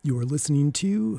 You are listening to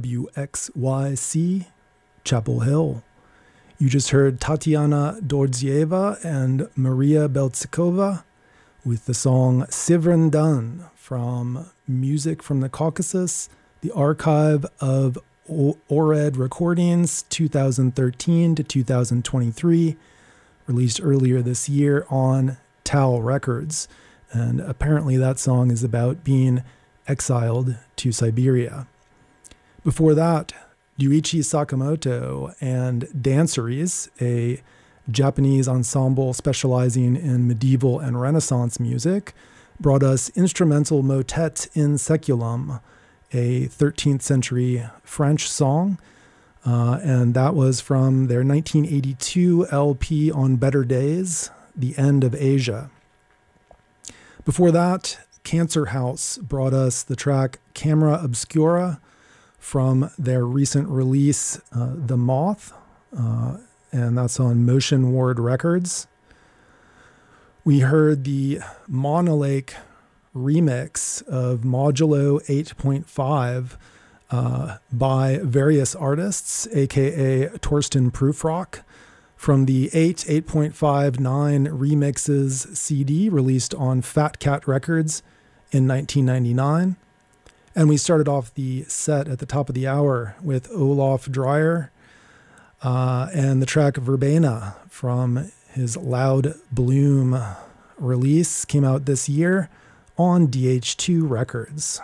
WXYC Chapel Hill. You just heard Tatiana Dordzieva and Maria Beltsikova with the song Sivrin Dan from Music from the Caucasus, the archive of Ored Recordings 2013 to 2023, released earlier this year on Tal Records. And apparently that song is about being exiled to Siberia. Before that, Yuichi Sakamoto and Danceries, a Japanese ensemble specializing in medieval and Renaissance music, brought us Instrumental Motet in Seculum, a 13th century French song, and that was from their 1982 LP On Better Days, The End of Asia. Before that, Cancer House brought us the track Camera Obscura from their recent release, The Moth, and that's on Motion Ward Records. We heard the Monolake remix of Modulo 8.5 by various artists, aka Torsten Prufrock, from the 8.59 Remixes CD released on Fat Cat Records in 1999. And we started off the set at the top of the hour with Olaf Dreyer and the track Verbena from his Loud Bloom release, came out this year on DH2 Records.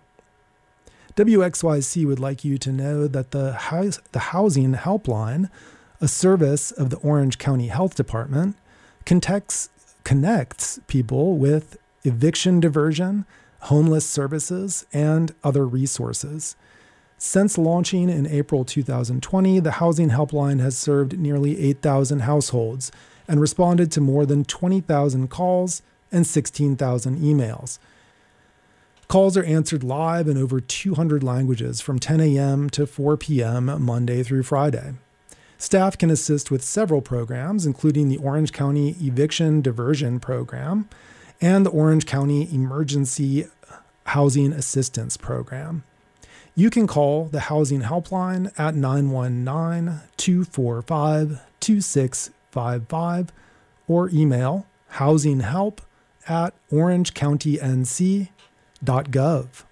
WXYC would like you to know that the Housing Helpline, a service of the Orange County Health Department, connects people with eviction diversion, homeless services, and other resources. Since launching in April 2020, the Housing Helpline has served nearly 8,000 households and responded to more than 20,000 calls and 16,000 emails. Calls are answered live in over 200 languages from 10 a.m. to 4 p.m. Monday through Friday. Staff can assist with several programs, including the Orange County Eviction Diversion Program and the Orange County Emergency Housing Assistance Program. You can call the Housing Helpline at 919-245-2655 or email housinghelp@orangecountync.gov.